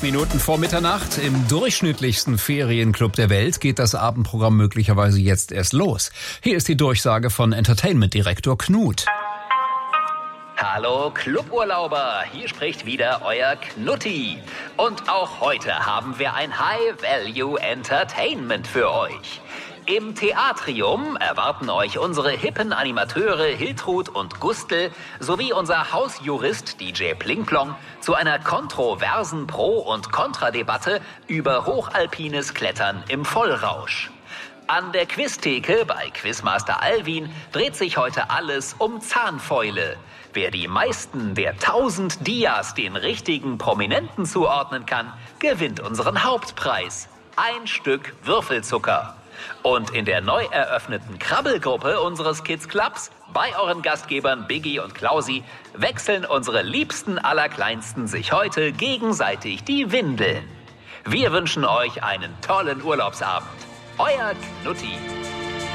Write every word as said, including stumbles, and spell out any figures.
Elf Minuten vor Mitternacht. Im durchschnittlichsten Ferienclub der Welt geht das Abendprogramm möglicherweise jetzt erst los. Hier ist die Durchsage von Entertainment-Direktor Knut. Hallo Cluburlauber, hier spricht wieder euer Knutti. Und auch heute haben wir ein High-Value-Entertainment für euch. Im Theatrium erwarten euch unsere hippen Animateure Hiltrud und Gustl sowie unser Hausjurist D J Plingplong zu einer kontroversen Pro- und Kontradebatte über hochalpines Klettern im Vollrausch. An der Quiztheke bei Quizmaster Alwin dreht sich heute alles um Zahnfäule. Wer die meisten der tausend Dias den richtigen Prominenten zuordnen kann, gewinnt unseren Hauptpreis. Ein Stück Würfelzucker. Und in der neu eröffneten Krabbelgruppe unseres Kids Clubs, bei euren Gastgebern Biggie und Klausi, wechseln unsere liebsten Allerkleinsten sich heute gegenseitig die Windeln. Wir wünschen euch einen tollen Urlaubsabend. Euer Knutti.